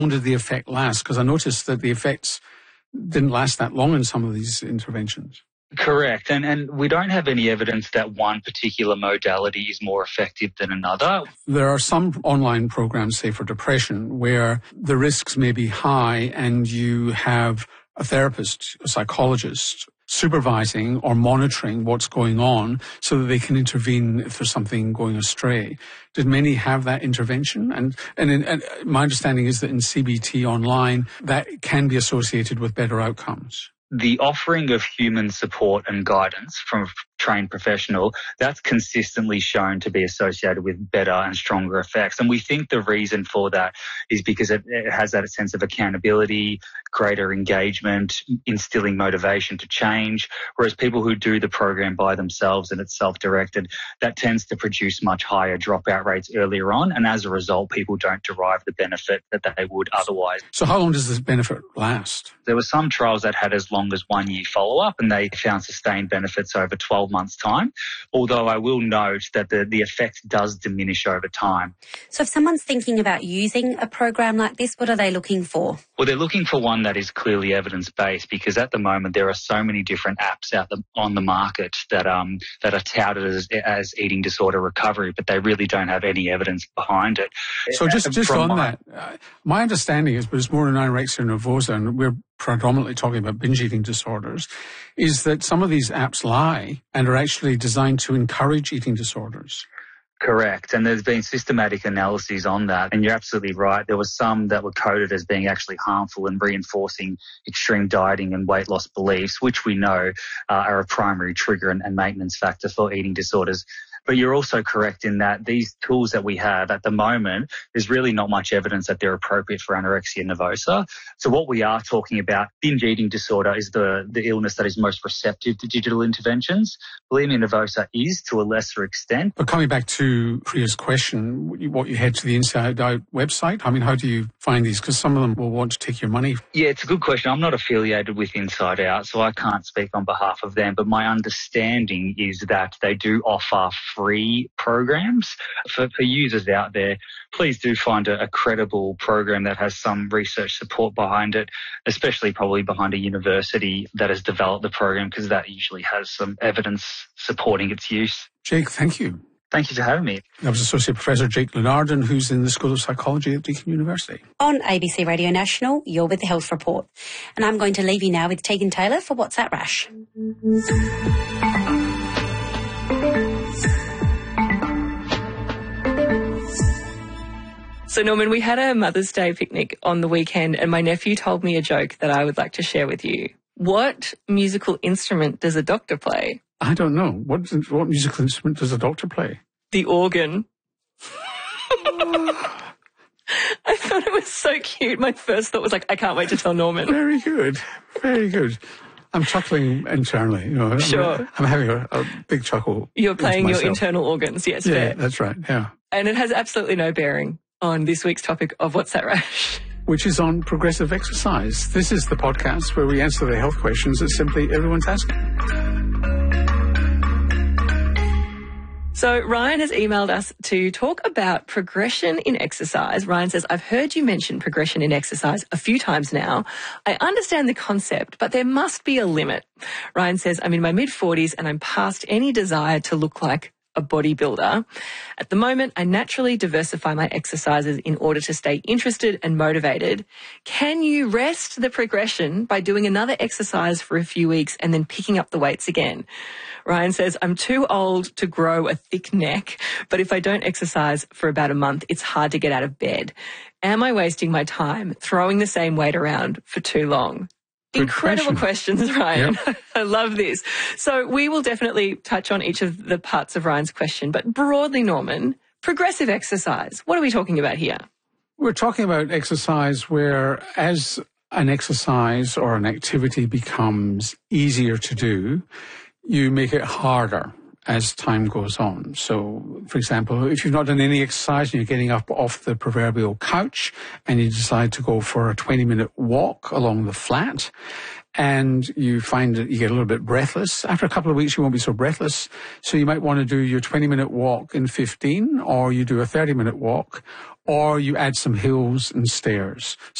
long did the effect last? Because I noticed that the effects didn't last that long in some of these interventions. Correct. And we don't have any evidence that one particular modality is more effective than another. There are some online programs, say for depression, where the risks may be high and you have a therapist, a psychologist, supervising or monitoring what's going on so that they can intervene if there's something going astray. Did many have that intervention? And my understanding is that in CBT online, that can be associated with better outcomes. The offering of human support and guidance from a trained professional, that's consistently shown to be associated with better and stronger effects. And we think the reason for that is because it has that sense of accountability, greater engagement, instilling motivation to change, whereas people who do the program by themselves and it's self-directed, that tends to produce much higher dropout rates earlier on, and as a result, people don't derive the benefit that they would otherwise. So how long does this benefit last? There were some trials that had as long as 1 year follow-up, and they found sustained benefits over 12 months' time, although I will note that the effect does diminish over time. So if someone's thinking about using a program like this, what are they looking for? Well, they're looking for one that is clearly evidence-based, because at the moment there are so many different apps on the market that are touted as eating disorder recovery, but they really don't have any evidence behind it. So just on that, my understanding is, but it's more in anorexia nervosa, and we're predominantly talking about binge eating disorders, is that some of these apps lie and are actually designed to encourage eating disorders. Correct. And there's been systematic analyses on that. And you're absolutely right. There were some that were coded as being actually harmful and reinforcing extreme dieting and weight loss beliefs, which we know are a primary trigger and maintenance factor for eating disorders. But you're also correct in that these tools that we have at the moment, there's really not much evidence that they're appropriate for anorexia nervosa. So what we are talking about, binge eating disorder, is the illness that is most receptive to digital interventions. Bulimia nervosa is to a lesser extent. But coming back to Priya's question, what you head to the Inside Out website, I mean, how do you find these? Because some of them will want to take your money. Yeah, it's a good question. I'm not affiliated with Inside Out, so I can't speak on behalf of them. But my understanding is that they do offer free programs. For users out there, please do find a credible program that has some research support behind it, especially probably behind a university that has developed the program, because that usually has some evidence supporting its use. Jake, thank you. Thank you for having me. That was Associate Professor Jake Lenardon, who's in the School of Psychology at Deakin University. On ABC Radio National, you're with the Health Report. And I'm going to leave you now with Tegan Taylor for What's That Rash? So, Norman, we had a Mother's Day picnic on the weekend and my nephew told me a joke that I would like to share with you. What musical instrument does a doctor play? I don't know. What musical instrument does a doctor play? The organ. I thought it was so cute. My first thought was like, I can't wait to tell Norman. Very good. Very good. I'm chuckling internally. You know, sure. I'm having a big chuckle. You're playing your internal organs. Yes, yeah, fair. That's right. Yeah. And it has absolutely no bearing on this week's topic of What's That Rash? Which is on progressive exercise. This is the podcast where we answer the health questions that simply everyone's asking. So Ryan has emailed us to talk about progression in exercise. Ryan says, I've heard you mention progression in exercise a few times now. I understand the concept, but there must be a limit. Ryan says, I'm in my mid-40s and I'm past any desire to look like a bodybuilder. At the moment, I naturally diversify my exercises in order to stay interested and motivated. Can you rest the progression by doing another exercise for a few weeks and then picking up the weights again? Ryan says, I'm too old to grow a thick neck, but if I don't exercise for about a month, it's hard to get out of bed. Am I wasting my time throwing the same weight around for too long? Good Incredible questions, Ryan. Yep. I love this. So we will definitely touch on each of the parts of Ryan's question, but broadly, Norman, progressive exercise. What are we talking about here? We're talking about exercise where as an exercise or an activity becomes easier to do, you make it harder as time goes on. So, for example, if you've not done any exercise and you're getting up off the proverbial couch and you decide to go for a 20-minute walk along the flat and you find that you get a little bit breathless, after a couple of weeks you won't be so breathless. So you might want to do your 20-minute walk in 15, or you do a 30-minute walk, or you add some hills and stairs.